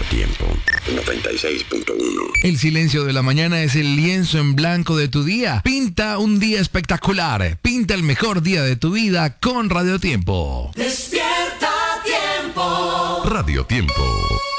Tiempo 96.1. El silencio de la mañana es el lienzo en blanco de tu día. Pinta un día espectacular. Pinta el mejor día de tu vida con Radio Tiempo. Despierta Tiempo. Radio Tiempo.